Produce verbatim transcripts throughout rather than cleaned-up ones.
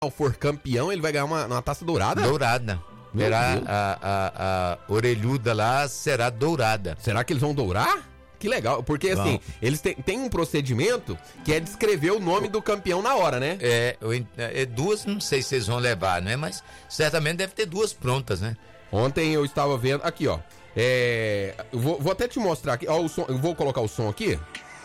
for campeão, ele vai ganhar uma, uma taça dourada? Dourada. Verá, a, a, a orelhuda lá será dourada. Será que eles vão dourar? Que legal, porque assim, Bom. eles têm, têm um procedimento que é descrever o nome do campeão na hora, né? É, é, duas, não sei se eles vão levar, né? Mas certamente deve ter duas prontas, né? Ontem eu estava vendo, aqui ó, é, eu vou, vou até te mostrar aqui, ó, o som, eu vou colocar o som aqui.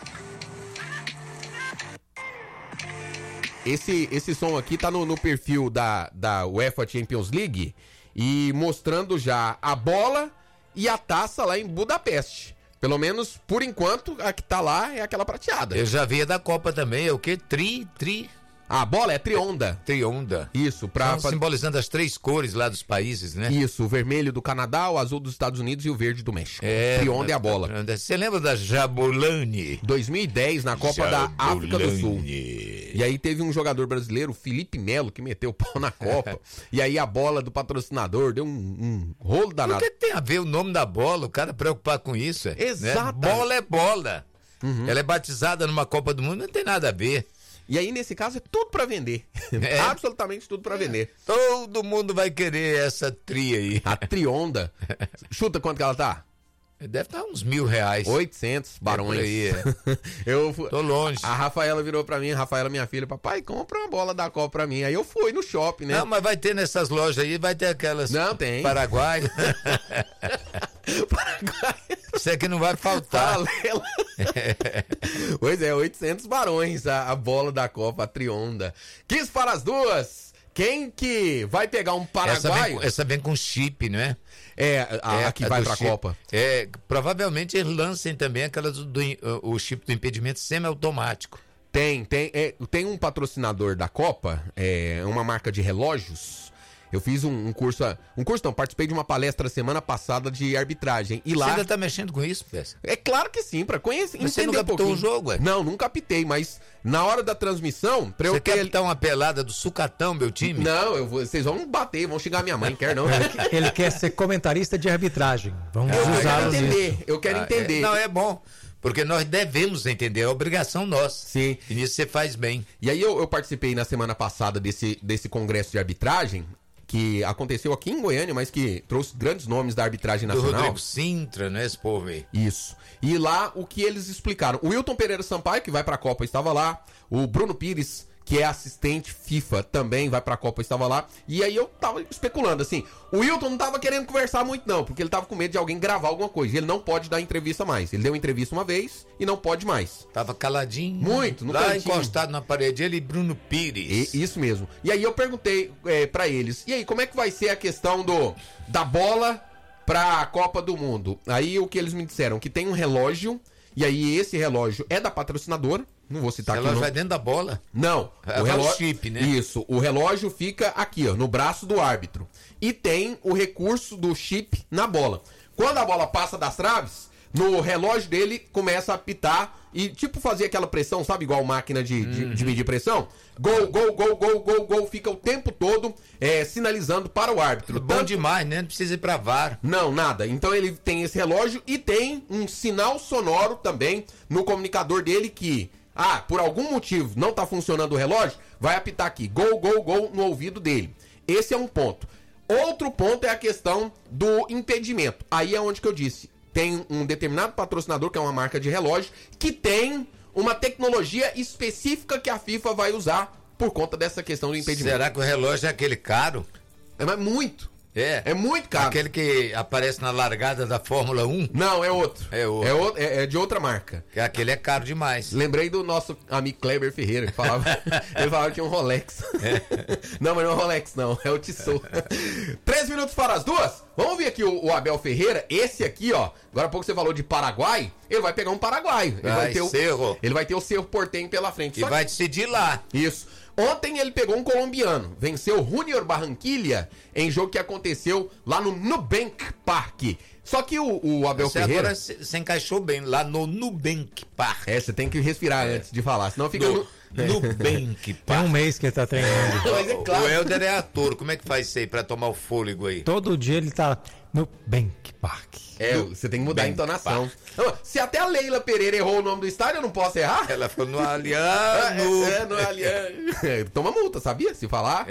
Esse, esse som aqui tá no, no perfil da, da UEFA Champions League e mostrando já a bola e a taça lá em Budapeste. Pelo menos, por enquanto, a que tá lá é aquela prateada. Eu já vi a da Copa também, é o quê? Tri, tri... A bola é trionda. Trionda. Isso, pra... Então, simbolizando as três cores lá dos países, né? Isso, o vermelho do Canadá, o azul dos Estados Unidos e o verde do México. É, trionda é a bola. Você lembra da Jabulani? dois mil e dez, na Copa Jabulani. Da África do Sul. E aí teve um jogador brasileiro, Felipe Melo, que meteu o pau na Copa. E aí a bola do patrocinador deu um, um rolo danado. O que tem a ver o nome da bola? O cara preocupar com isso? Exato. Né? Bola é bola. Uhum. Ela é batizada numa Copa do Mundo, não tem nada a ver. E aí, nesse caso, é tudo pra vender. É. Absolutamente tudo pra é. vender. Todo mundo vai querer essa tri aí. A trionda. Chuta quanto que ela tá? Deve estar uns mil reais. oitocentos barões. É aí, é. Eu tô longe. A Rafaela virou pra mim, a Rafaela, minha filha, papai, compra uma bola da Copa pra mim. Aí eu fui no shopping, né? Não, mas vai ter nessas lojas aí, vai ter aquelas... Não, tem. Paraguai. Paraguai. Isso aqui não vai faltar. Pois é, oitocentos barões a, a bola da Copa, a trionda. quinze para as duas. Quem que vai pegar um paraguaio? Essa vem, essa vem com chip, não é? É, a, é, a que a vai pra chip. Copa. É, provavelmente eles lancem também aquelas do, do, o chip do impedimento semiautomático. Tem, tem, é, tem um patrocinador da Copa, é uma marca de relógios. Eu fiz um, um curso, um curso não, participei de uma palestra semana passada de arbitragem. E Você lá... ainda tá mexendo com isso, Peça? É claro que sim, pra conhecer, Você entender nunca um pouquinho. o jogo, ué? Não, nunca apitei, mas na hora da transmissão... Pra Você eu quer ter... apitar uma pelada do Sucatão, meu time? Não, eu vou, vocês vão bater, vão xingar minha mãe, quer não. Ele quer ser comentarista de arbitragem. Vamos eu usá-lo quero entender, nisso. eu quero ah, entender. É, não, é bom. Porque nós devemos entender, é obrigação nossa. Sim. E nisso você faz bem. E aí eu, eu participei na semana passada desse, desse congresso de arbitragem, que aconteceu aqui em Goiânia, mas que trouxe grandes nomes da arbitragem nacional. Do Rodrigo Sintra, né, esse povo aí. Isso. E lá, o que eles explicaram. O Wilton Pereira Sampaio, que vai pra Copa, estava lá. O Bruno Pires, que é assistente FIFA, também vai pra Copa, estava lá. E aí eu tava especulando, assim, o Wilton não tava querendo conversar muito não, porque ele tava com medo de alguém gravar alguma coisa. E ele não pode dar entrevista mais. Ele deu entrevista uma vez e não pode mais. Tava caladinho. Muito, no lá cantinho. Encostado na parede, ele e Bruno Pires. E, isso mesmo. E aí eu perguntei é, pra eles, e aí, como é que vai ser a questão do da bola pra Copa do Mundo? Aí o que eles me disseram, que tem um relógio, e aí esse relógio é da patrocinadora. Não vou citar aqui. O relógio vai dentro da bola? Não. É o relógio, o chip, né? Isso. O relógio fica aqui, ó, no braço do árbitro. E tem o recurso do chip na bola. Quando a bola passa das traves, no relógio dele começa a apitar e tipo fazer aquela pressão, sabe? Igual máquina de, de, uhum. de medir pressão. Gol, gol, gol, gol, gol, gol. Fica o tempo todo é, sinalizando para o árbitro. Bom Tanto... demais, né? Não precisa ir pra V A R. Não, nada. Então ele tem esse relógio e tem um sinal sonoro também no comunicador dele que... Ah, por algum motivo não tá funcionando o relógio, vai apitar aqui, gol, gol, gol no ouvido dele. Esse é um ponto. Outro ponto é a questão do impedimento. Aí é onde que eu disse, tem um determinado patrocinador, que é uma marca de relógio, que tem uma tecnologia específica que a FIFA vai usar por conta dessa questão do impedimento. Será que o relógio é aquele caro? É, mas muito. É. É muito caro. Aquele que aparece na largada da Fórmula um? Não, é outro. É outro. É, outro, é, é de outra marca. Aquele é caro demais. Lembrei do nosso amigo Kleber Ferreira, que falava. Ele falava que tinha um Rolex. É. Não, mas não é um Rolex, não. É o Tissot. Três minutos para as duas. Vamos ver aqui o, o Abel Ferreira. Esse aqui, ó. Agora há pouco você falou de Paraguai. Ele vai pegar um paraguaio. Ele vai, vai ter o Cerro. Ele vai ter o Cerro Porteño pela frente. E Só vai que... decidir lá. Isso. Ontem ele pegou um colombiano, venceu o Junior Barranquilla em jogo que aconteceu lá no Nubank Park. Só que o, o Abel você Ferreira... agora se, se encaixou bem lá no Nubank Park. É, você tem que respirar é. antes de falar, senão fica... No, no... Nubank Park. Tem um mês que ele tá treinando. Mas é claro. O Helder é ator, como é que faz isso aí pra tomar o fôlego aí? Todo dia ele tá no Nubank Park. É, você tem que mudar a entonação. Não, se até a Leila Pereira errou o nome do estádio, eu não posso errar? Ela ficou no Aliano. É, é, no Aliano. Toma multa, sabia? Se falar.